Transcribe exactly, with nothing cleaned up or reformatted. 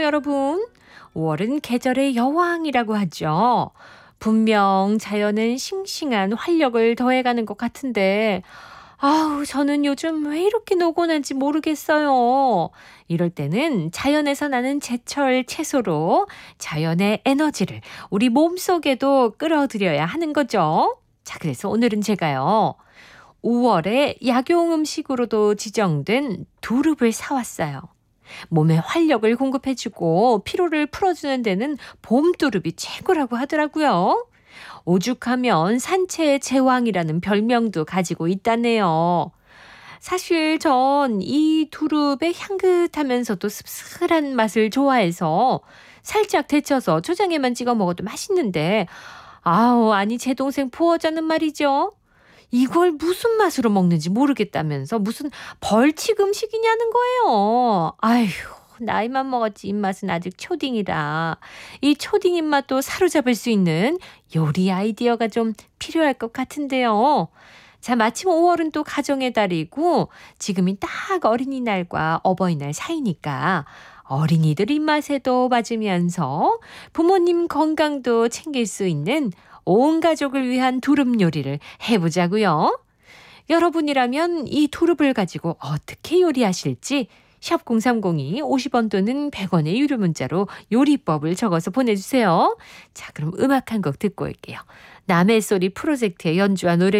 안녕하세요, 여러분. 오월은 계절의 여왕이라고 하죠. 분명 자연은 싱싱한 활력을 더해가는 것 같은데 아우, 저는 요즘 왜 이렇게 노곤한지 모르겠어요. 이럴 때는 자연에서 나는 제철 채소로 자연의 에너지를 우리 몸속에도 끌어들여야 하는 거죠. 자, 그래서 오늘은 제가요. 오월에 약용 음식으로도 지정된 두릅을 사왔어요. 몸에 활력을 공급해주고 피로를 풀어주는 데는 봄두릅이 최고라고 하더라고요. 오죽하면 산채의 제왕이라는 별명도 가지고 있다네요. 사실 전 이 두릅의 향긋하면서도 씁쓸한 맛을 좋아해서 살짝 데쳐서 초장에만 찍어 먹어도 맛있는데 아우, 아니 제 동생 부어자는 말이죠. 이걸 무슨 맛으로 먹는지 모르겠다면서 무슨 벌칙 음식이냐는 거예요. 아휴, 나이만 먹었지 입맛은 아직 초딩이다. 이 초딩 입맛도 사로잡을 수 있는 요리 아이디어가 좀 필요할 것 같은데요. 자, 마침 오월은 또 가정의 달이고 지금이 딱 어린이날과 어버이날 사이니까 어린이들 입맛에도 맞으면서 부모님 건강도 챙길 수 있는 온 가족을 위한 두릅 요리를 해보자고요. 여러분이라면 이 두릅을 가지고 어떻게 요리하실지 샵 공삼공이 오십 원 또는 백 원의 유료 문자로 요리법을 적어서 보내주세요. 자, 그럼 음악 한 곡 듣고 올게요. 남의 소리 프로젝트에 연주한 노래